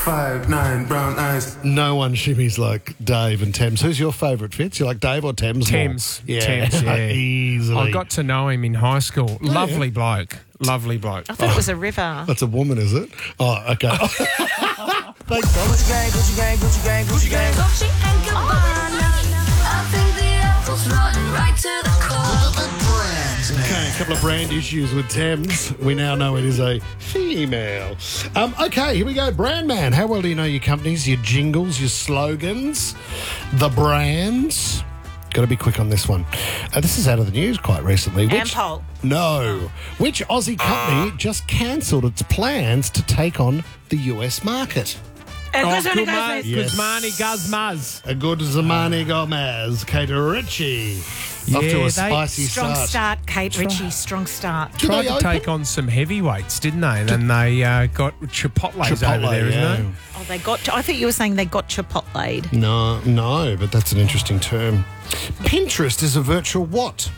5'9", brown eyes. No one shimmies like Dave and Thames. Who's your favourite, Fitz? You like Dave or Thames? Thames. Yeah, Thames, yeah. Easily. I got to know him in high school. Lovely bloke. Lovely bloke. I thought it was a river. That's a woman, is it? Oh, okay. Thanks, Tom. Gucci gang, Gucci gang, Gucci gang, Gucci gang. Dolce and Gabbana. I think the apple's rotten right to the core. Okay, a couple of brand issues with Thames. We now know it is a female. Okay, here we go. Brand man. How well do you know your companies, your jingles, your slogans, the brands? Got to be quick on this one. This is out of the news quite recently. Ampol. No. Which Aussie company just cancelled its plans to take on the US market? Guzmani Yes. Guzmaz. A good Zamani Gomez, Kate Ritchie. Off to Yeah, a they- spicy Strong start. start, Kate Ritchie. Strong start. Did Tried they to open? take on some heavyweights, didn't they? And then they got Chipotle's over there, isn't yeah. it? Oh, they got. I thought you were saying they got Chipotle'd. No, but that's an interesting term. Pinterest is a virtual what?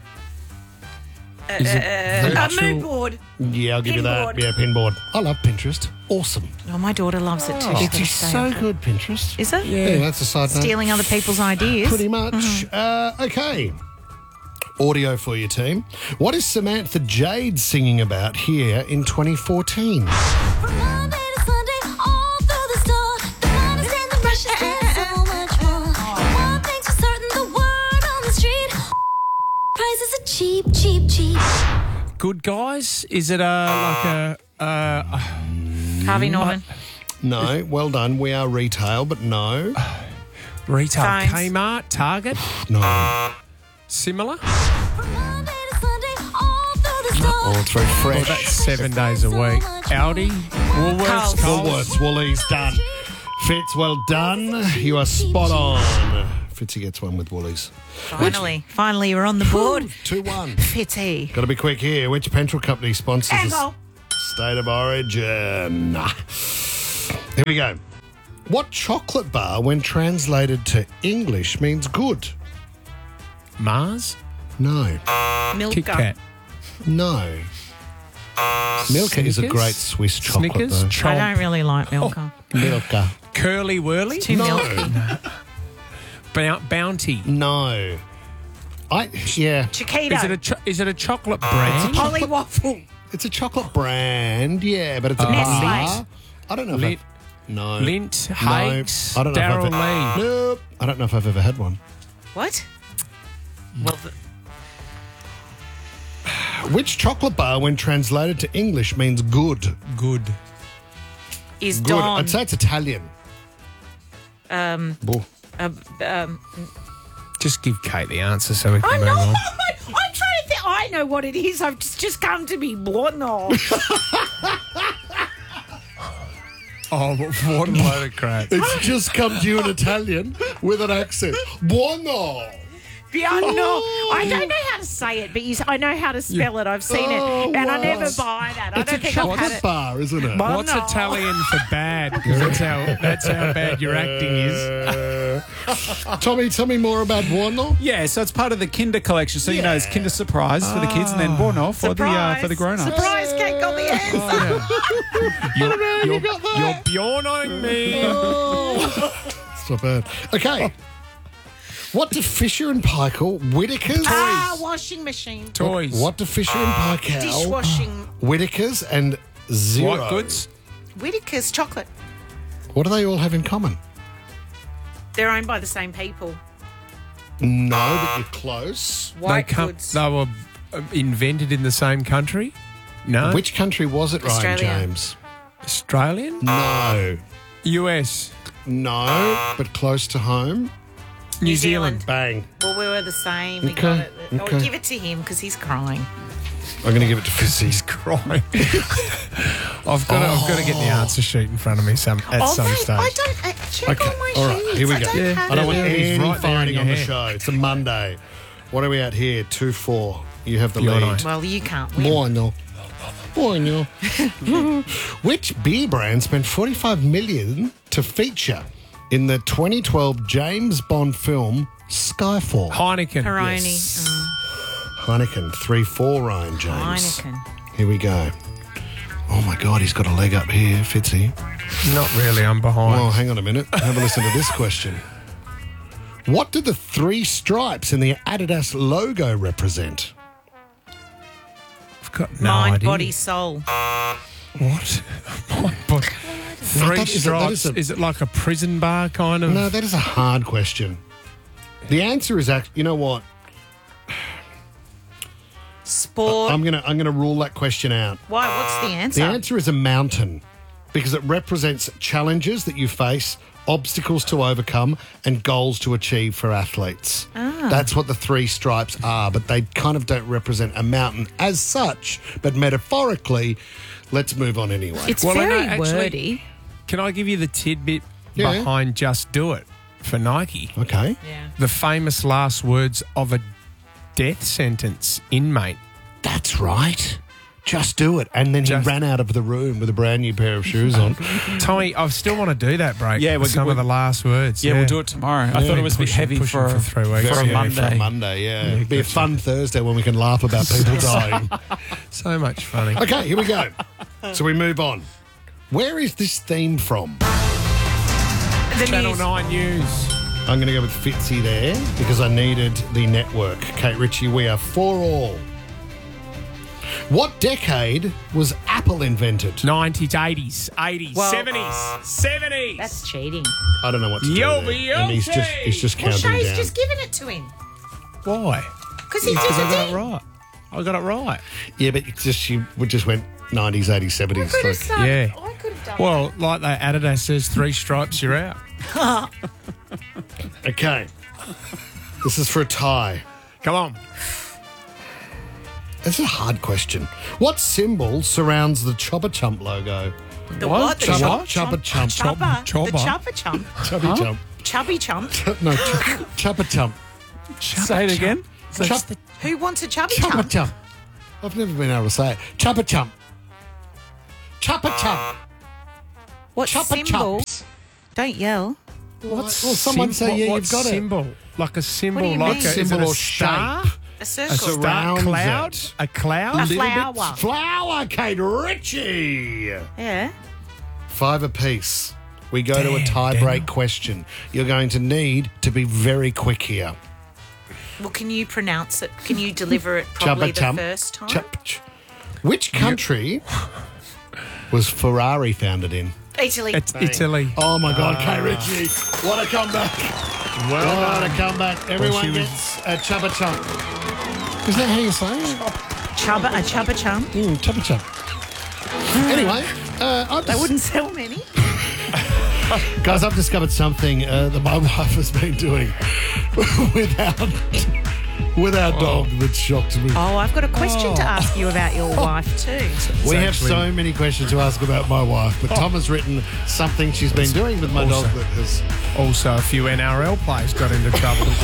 Is it A virtual- mood board. Yeah, I'll give you that. Pinboard. Yeah, pinboard. I love Pinterest. Awesome. Oh, my daughter loves it too. She's It's gonna stay so on. good, Pinterest. Is it? Yeah, that's a side note. Stealing other people's ideas. Pretty much. Okay. Audio for your team. What is Samantha Jade singing about here in 2014? From Monday to Sunday, all through the store. The miners and the brushes and so much more. One thing's for certain, the word on the street. Prices are cheap, cheap, cheap. Good guys? Is it like a Harvey Norman. No, well done. We are retail, but no. retail Phones. Kmart, Target? No. Similar? From Monday to Sunday, all through the store. Oh, it's very Well, fresh. that's 7 days a week. Audi, Woolworths, Coles. Woolworths, Woolies, done. Fitz, well done. You are spot on. Fitzy gets one with Woolies. Finally, you're on the board. 2-1. Fitty. Got to be quick here. Which petrol company sponsors this Ampol. State of Origin? Here we go. What chocolate bar, when translated to English, means good? Mars, No. Milka. Kit Kat, No. Milka is a Snickers? great Swiss chocolate, Snickers, though. I Chomp, don't really like Milka. Milka. Curly Whirly, Too milky. Bounty. No. Yeah. Chiquito. Is it a chocolate brand? Polly Waffle. It's a chocolate brand, yeah, but it's a Nestle. bar. I don't know if Lint, No. Lint, No. Hakes, I don't know if Daryl I've Lee. Nope. I don't know if I've ever had one. What? Well, Which chocolate bar, when translated to English, means good? Good. is Good. Dawn. I'd say it's Italian. Bull. Just give Kate the answer so we can I move know. on. I'm trying to think. I know what it is. I've just come to be buono. Oh, what a load of crap. It's just come to you in Italian with an accent. Buono. Buono. I don't know how to say it, but I know how to spell it. I've seen it, and I never buy that. I It's don't a think I've had chocolate it. bar, isn't it? Buono. What's Italian for bad? Because that's how bad your acting is. Tommy, tell me more about Buono. Yeah, so it's part of the Kinder collection. So, you know, it's Kinder Surprise for the kids and then Buono for the grown-ups. Surprise, Kate got the answer. You're bjornoing me. It's not bad. Okay. What do Fisher and Paykel, Whitakers? Washing machine. Toys. What do Fisher and Paykel, Dishwashing. Whitakers and Zero? White goods? Whittaker's chocolate. What do they all have in common? They're owned by the same people. No, but you're close. White they goods. They were invented in the same country? No. Which country was it, Ryan Australia. James? Australian? No. US? No, but close to home. New Zealand? Bang. Well, we were the same. We Okay, got it. okay. Oh, give it to him because he's crying. I'm going to give it to Fizzy. He's crying. I've got to get the answer sheet in front of me at some mate, stage. I don't check on my all right, sheets. here we I go. don't have I don't it. want Yeah, he's any right there in fighting your on the head. show. It's a Monday. What are we at here? 2-4. You have the You're lead. right. Well, you can't win. Buono. Which beer brand spent $45 million to feature in the 2012 James Bond film Skyfall? Heineken. Peroni. Yes. Heineken. 3-4, Ryan James. Heineken. Here we go. Oh, my God, he's got a leg up here, Fitzy. Not really. I'm behind. Well, hang on a minute. Have a listen to this question. What do the 3 stripes in the Adidas logo represent? I've got no Mind, idea. body, soul. What? Mind, body. 3 That is stripes. a- Is it like a prison bar kind of? No, that is a hard question. The answer is actually, you know what? Sport. I'm gonna rule that question out. Why? What's the answer? The answer is a mountain because it represents challenges that you face, obstacles to overcome, and goals to achieve for athletes. That's what the 3 stripes are, but they kind of don't represent a mountain as such, but metaphorically, let's move on anyway. It's Well, I know, very actually- wordy. Can I give you the tidbit Yeah. behind Just Do It for Nike? Okay. Yeah. The famous last words of a death sentence inmate. That's right. Just do it. And then he Just- ran out of the room with a brand new pair of shoes on. Tommy, I still want to do that break. Yeah, with some of the last words. Yeah, we'll do it tomorrow. I thought it was a bit heavy pushing for 3 weeks. for a Yeah, Monday. For a Monday, yeah. It'd be a fun Thursday when we can laugh about people dying. So much funny. Okay, here we go. So we move on. Where is this theme from? The Channel news. 9 News. I'm going to go with Fitzy there because I needed the network. Kate Ritchie, we are 4-all. What decade was Apple invented? 90s, 80s, 80s, Well- 70s, 70s. That's cheating. I don't know what to do Yo, there. be And he's okay. just Well, counting Shay's down. just given it to him Why? because he Because I did got it. it right. I got it right. Yeah, but it's just you just went 90s, 80s, 70s. I could have Like, done. Yeah. I could have done. Well, like that Adidas says, 3 stripes, you're out. okay. This is for a tie. Come on. This is a hard question. What symbol surrounds the Chopper Chump logo? the what? The Chopper chop- Chump. Chopper. Chopper. The chopper chump. Chubby Chump. Chubby chump. No, Chopper Chump. Say it again. Who wants a chubby Chopper chump? Chump. I've never been able to say it. Chopper Chump. Chopper Chump. What Chopper symbol? Chumps. Don't yell. Well, someone say, yeah, what you've got symbol? Like a symbol, What do you like mean? a, is Symbol it a or star? shape. A circle. A surround. A cloud? Surrounds A cloud? A Little bit- flower. Flower, Kate Ritchie. Yeah. 5 apiece. We go to a Damn, tie-break Daniel. question. You're going to need to be very quick here. Well, can you pronounce it? Can you deliver it probably Chopper Chump. the first time? Which country was Ferrari founded in? Italy. It's Italy. Oh my God, Kate Ritchie! What a comeback! What a comeback! Everyone she was- gets a Chubba Chump. Is that how you say it? A chubba chump. Chubba Chump. Anyway, They wouldn't sell many. guys, I've discovered something that my wife has been doing with our dog that shocked me. Oh, I've got a question to ask you about your wife too. We have actually- so many questions to ask about my wife, but Tom has written something she's been doing with my dog that has Also, a few NRL players got into trouble.